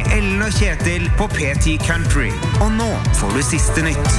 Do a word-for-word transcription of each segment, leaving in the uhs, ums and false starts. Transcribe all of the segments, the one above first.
med Ellen og Kjetil på P ti Country. Og nå får du siste nytt.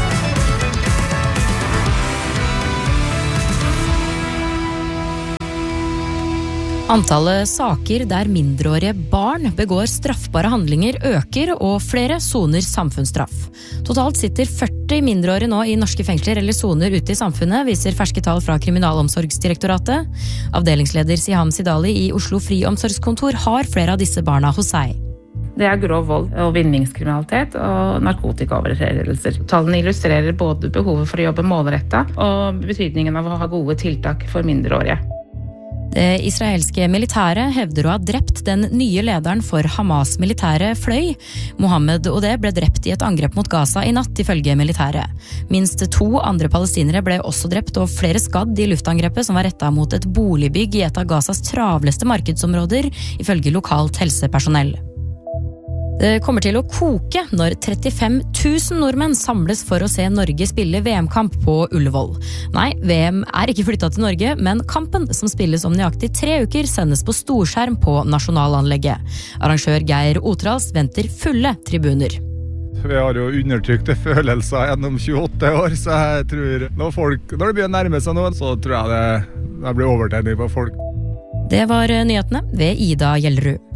Antallet saker der mindreårige barn begår straffbare handlinger øker, og flere soner samfunnsstraff. Totalt sitter førti mindreårige nå i norske fengsler eller soner ute i samfunnet, viser ferske tall fra Kriminalomsorgsdirektoratet. Avdelingsleder Siham Sidali i Oslo Friomsorgskontor har flere av disse barna hos seg. Det er grov vold og vinningskriminalitet og narkotikaovertredelser. Tallene illustrerer både behovet for å jobbe målrettet og betydningen av å ha gode tiltak for mindreårige. Det israelske militæret hevder å ha drept den nye lederen for Hamas militære fløy. Mohammed Odeh ble drept i et angrep mot Gaza i natt, ifølge militæret. Minst to andre palestinere ble også drept, og flere skadd i luftangrepet som var rettet mot et boligbygg i et av Gazas travleste markedsområder, ifølge lokalt helsepersonell. Det kommer til å koke når trettifem tusen nordmenn samles for å se Norge spille V M-kamp på Ullevål. Nei, V M er ikke flyttet til Norge, men kampen, som spilles om nøyaktig tre uker, sendes på storskjerm på nasjonalanlegget. Arrangør Geir Otrals venter fulle tribuner. Vi har jo undertrykte følelser gjennom tjueåtte år, så jeg tror når, folk, når det begynner å nærme seg noe, så tror jeg det, det blir overtenning på folk. Det var nyhetene ved Ida Gjellerud.